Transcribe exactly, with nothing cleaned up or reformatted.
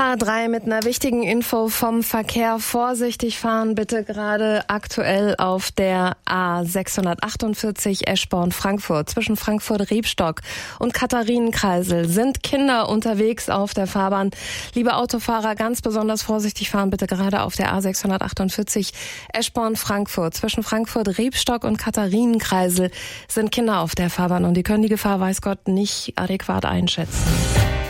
H drei mit einer wichtigen Info vom Verkehr. Vorsichtig fahren bitte gerade aktuell auf der A sechshundertachtundvierzig Eschborn-Frankfurt. Zwischen Frankfurt-Riebstock und Katharinenkreisel sind Kinder unterwegs auf der Fahrbahn. Liebe Autofahrer, ganz besonders vorsichtig fahren bitte gerade auf der A sechshundertachtundvierzig Eschborn-Frankfurt. Zwischen Frankfurt-Riebstock und Katharinenkreisel sind Kinder auf der Fahrbahn und die können die Gefahr, weiß Gott, nicht adäquat einschätzen.